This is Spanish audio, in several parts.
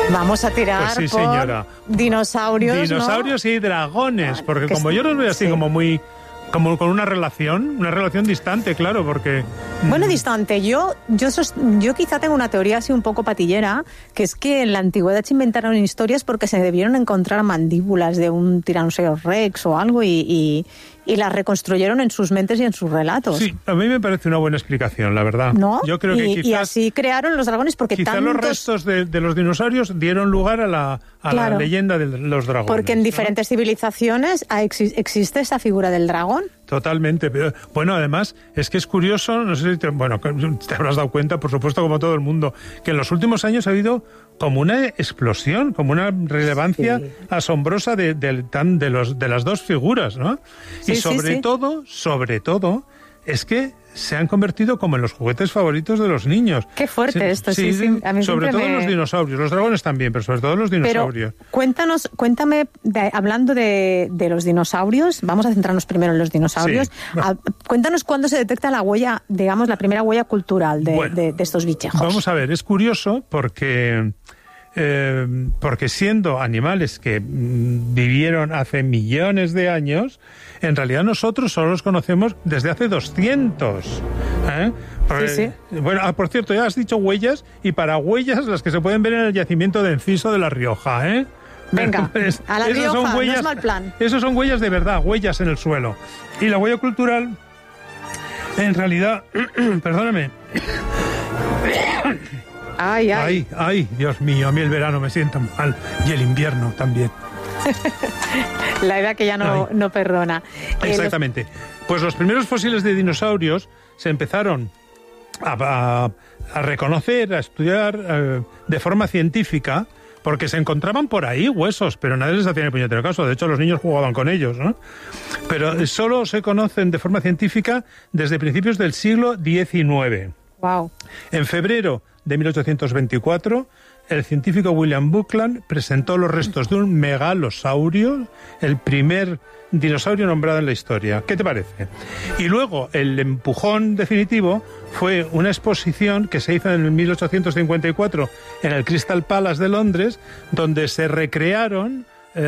Vamos a tirar Pues sí, por señora. dinosaurios, Dinosaurios y dragones, porque que como yo los veo así sí. como muy... como con una relación distante, claro, porque... Bueno, distante. Yo quizá tengo una teoría así un poco patillera, que es que en la antigüedad se inventaron historias porque se debieron encontrar mandíbulas de un Tyrannosaurus Rex o algo y las reconstruyeron en sus mentes y en sus relatos. Sí, a mí me parece una buena explicación, la verdad. ¿No? Yo creo que y quizás... así crearon los dragones porque quizás los restos de los dinosaurios dieron lugar a la leyenda de los dragones. Porque en diferentes civilizaciones existe esa figura del dragón. Totalmente. Pero, bueno, además, es que es curioso, no sé si te habrás dado cuenta, por supuesto, como todo el mundo, que en los últimos años ha habido como una explosión, como una relevancia asombrosa de las dos figuras, ¿no? Sí, y sobre todo, es que se han convertido como en los juguetes favoritos de los niños. Qué fuerte esto, sí. A mí sobre todo los dinosaurios, los dragones también, pero sobre todo los dinosaurios. Pero cuéntame, hablando de los dinosaurios, vamos a centrarnos primero en los dinosaurios. Sí. Cuéntanos cuándo se detecta la huella, digamos, la primera huella cultural de estos bichejos. Vamos a ver, es curioso porque siendo animales que vivieron hace millones de años, en realidad nosotros solo los conocemos desde hace 200. Sí. Bueno, por cierto, ya has dicho huellas, y para huellas las que se pueden ver en el yacimiento de Enciso de La Rioja, Venga, a La Rioja, no es mal plan. Esos son huellas de verdad, huellas en el suelo. Y la huella cultural, en realidad, perdóname... Ay, Dios mío, a mí el verano me sienta mal, y el invierno también. La edad que ya no perdona. Exactamente. Pues los primeros fósiles de dinosaurios se empezaron a reconocer, a estudiar de forma científica, porque se encontraban por ahí huesos, pero nadie les hacía ni puñetero caso. De hecho, los niños jugaban con ellos, ¿no? Pero solo se conocen de forma científica desde principios del siglo XIX. Wow. En febrero de 1824, el científico William Buckland presentó los restos de un megalosaurio, el primer dinosaurio nombrado en la historia. ¿Qué te parece? Y luego, el empujón definitivo fue una exposición que se hizo en 1854 en el Crystal Palace de Londres, donde se recrearon...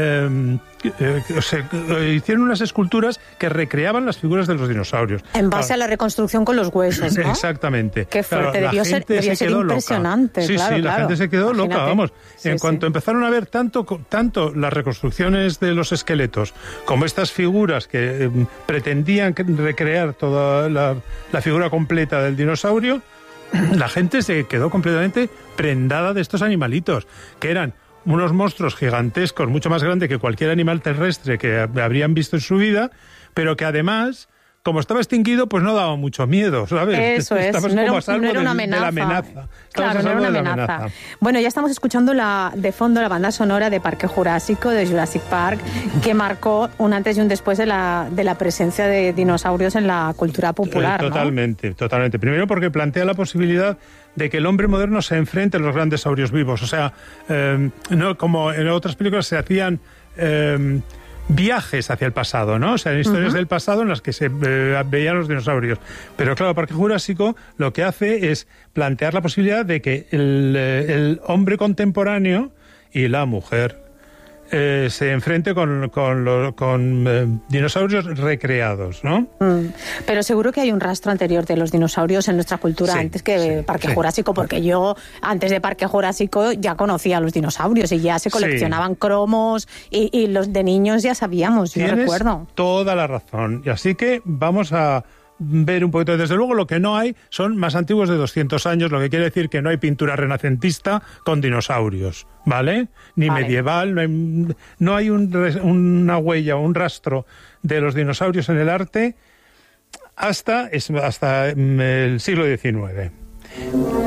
hicieron unas esculturas que recreaban las figuras de los dinosaurios. En base a la reconstrucción con los huesos, ¿no? Exactamente. Qué fuerte, claro, debió ser impresionante. Sí, claro, la gente se quedó loca, vamos. Sí, en cuanto empezaron a ver tanto las reconstrucciones de los esqueletos como estas figuras que pretendían recrear toda la figura completa del dinosaurio, la gente se quedó completamente prendada de estos animalitos, que eran unos monstruos gigantescos, mucho más grandes que cualquier animal terrestre que habrían visto en su vida, pero que además, como estaba extinguido, pues no daba mucho miedo, ¿sabes? Eso es, Estabas no como a salvo era una de la amenaza. Claro, no era una amenaza. Bueno, ya estamos escuchando de fondo la banda sonora de Parque Jurásico, de Jurassic Park, que marcó un antes y un después de la presencia de dinosaurios en la cultura popular, Totalmente. Primero porque plantea la posibilidad de que el hombre moderno se enfrente a los grandes saurios vivos. O sea, no como en otras películas se hacían viajes hacia el pasado, ¿no? O sea, historias del pasado en las que se veían los dinosaurios. Pero claro, Parque Jurásico lo que hace es plantear la posibilidad de que el hombre contemporáneo y la mujer se enfrente con dinosaurios recreados, ¿no? Pero seguro que hay un rastro anterior de los dinosaurios en nuestra cultura antes que Parque Jurásico, porque yo antes de Parque Jurásico ya conocía a los dinosaurios y ya se coleccionaban cromos y los de niños ya sabíamos, yo recuerdo. Toda la razón. Y así que vamos a ver un poquito. Desde luego lo que no hay son más antiguos de 200 años, lo que quiere decir que no hay pintura renacentista con dinosaurios, ¿vale? Ni medieval, no hay una huella o un rastro de los dinosaurios en el arte hasta el siglo XIX.